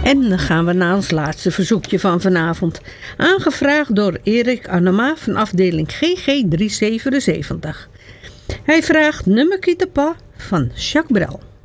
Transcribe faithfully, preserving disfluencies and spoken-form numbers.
En dan gaan we naar ons laatste verzoekje van vanavond. Aangevraagd door Erik Annema van afdeling G G driehonderdzevenenzeventig. Hij vraagt Nummerkie de Pa van Jacques Brel.